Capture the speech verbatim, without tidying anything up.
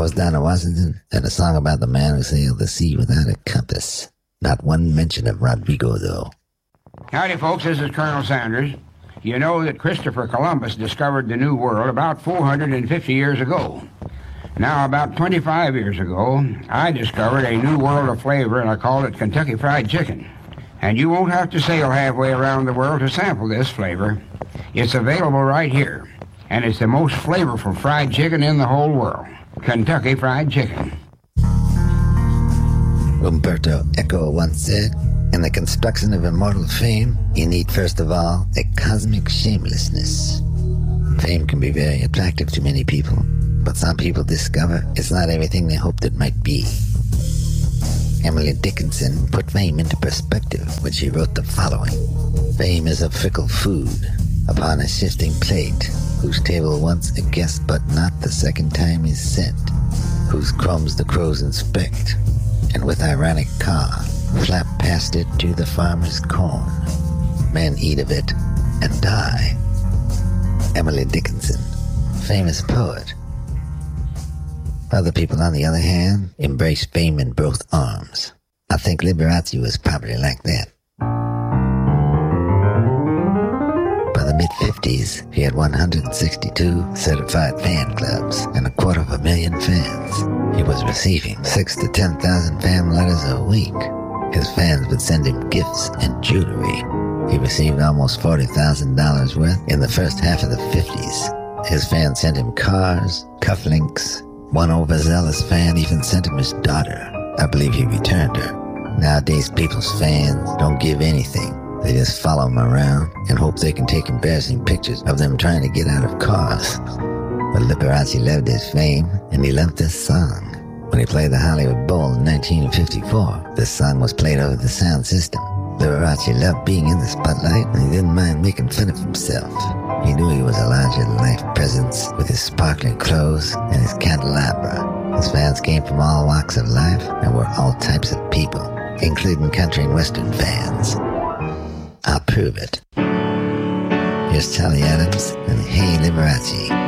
was Donna Washington had a song about the man who sailed the sea without a compass. Not one mention of Rodrigo, though. Howdy, folks. This is Colonel Sanders. You know that Christopher Columbus discovered the New World about four hundred fifty years ago. Now, about twenty-five years ago, I discovered a new world of flavor, and I called it Kentucky Fried Chicken. And you won't have to sail halfway around the world to sample this flavor. It's available right here, and it's the most flavorful fried chicken in the whole world. Kentucky Fried Chicken. Umberto Eco once said, in the construction of immortal fame, you need first of all a cosmic shamelessness. Fame can be very attractive to many people, but some people discover it's not everything they hoped it might be. Emily Dickinson put fame into perspective when she wrote the following. Fame is a fickle food upon a shifting plate, whose table once a guest but not the second time is sent, whose crumbs the crows inspect, and with ironic caw flap past it to the farmer's corn. Men eat of it and die. Emily Dickinson, famous poet. Other people, on the other hand, embrace fame in both arms. I think Liberace was probably like that. By the mid-fifties, he had one hundred sixty-two certified fan clubs and a quarter of a million fans. He was receiving six to ten thousand fan letters a week. His fans would send him gifts and jewelry. He received almost forty thousand dollars worth in the first half of the fifties. His fans sent him cars, cufflinks. One overzealous fan even sent him his daughter. I believe he returned her. Nowadays, people's fans don't give anything. They just follow him around and hope they can take embarrassing pictures of them trying to get out of cars. But Liberace loved his fame, and he loved this song. When he played the Hollywood Bowl in nineteen fifty-four, this song was played over the sound system. Liberace loved being in the spotlight, and he didn't mind making fun of himself. He knew he was a larger-than-life presence with his sparkling clothes and his candelabra. His fans came from all walks of life and were all types of people, including country and western fans. I'll prove it. Here's Charlie Adams and Hey Liberace.